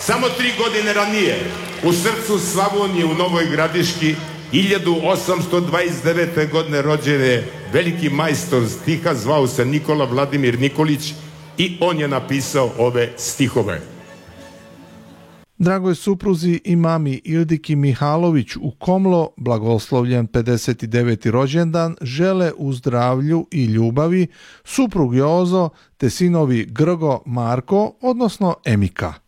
Samo 3 godine ranije, u srcu Slavonije u Novoj Gradiški, 1829. godine rođen je veliki majstor stiha, zvao se Nikola Vladimir Nikolić i on je napisao ove stihove. Dragoj supruzi i mami Ildiki Mihalović u Komlo, blagoslovljen 59. rođendan, žele u zdravlju i ljubavi suprug Jozo te sinovi Grgo, Marko, odnosno Emika.